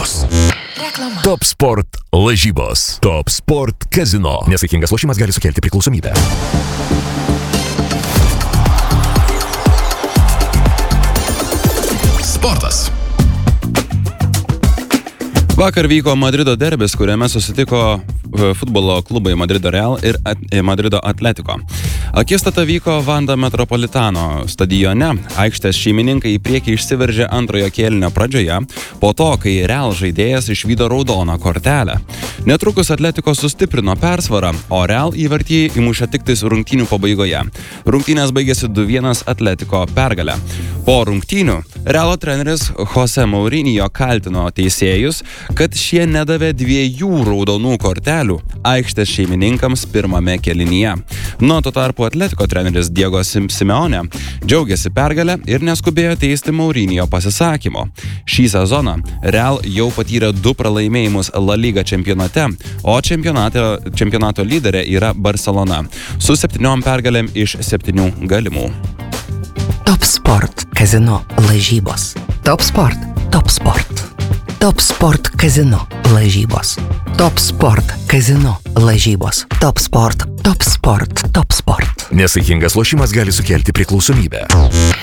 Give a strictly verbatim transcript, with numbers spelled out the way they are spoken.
lažybos. Reklama. Top Sport lažybos. Top Sport kazino. Nesaikingas lošimas gali sukelti priklausomybę. Sportas. Vakar vyko Madrido derbis, kuriame susitiko futbolo klubai Madrido Real ir Madrido Atletico. Akistata vyko Vanda Metropolitano stadione. Aikštės šeimininkai į priekį išsiveržė antrojo kėlinio pradžioje, po to, kai Real žaidėjas išvydo raudoną kortelę. Netrukus Atletico sustiprino persvarą, o Real įvartį įmušė tik tais rungtynių pabaigoje. Rungtynės baigėsi du vienas Atletico pergalę. Po rungtynių Realo treneris Jose Mourinho kaltino teisėjus, kad šie nedavė dviejų raudonų kortelių aikštės šeimininkams pirmame kėlinyje. Nuo tuo tarpu Atletico treneris Diego Simeone džiaugiasi pergalę ir neskubėjo teisti Mourinho pasisakymo. Šį sezoną Real jau patyrė du pralaimėjimus La Liga čempionate, o čempionato, čempionato lyderė yra Barcelona su septyniom pergalėm iš septynių galimų. Top Sport kazino lažybos. Top Sport, Top Sport. Top Sport kazino lažybos. Top Sport kazino lažybos. Top Sport, Top Sport, Top Sport. Nesaikingas lošimas gali sukelti priklausomybę.